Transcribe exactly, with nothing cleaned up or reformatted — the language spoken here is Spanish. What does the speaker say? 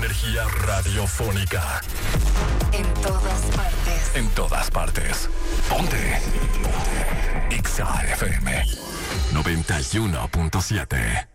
energía radiofónica. En todas partes. En todas partes. Ponte. Ponte. Exa F M noventa y uno punto siete.